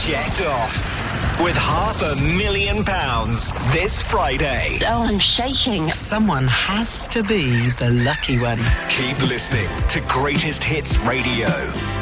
Jet off with £500,000 this Friday. Oh, I'm shaking. Someone has to be the lucky one. Keep listening to Greatest Hits Radio.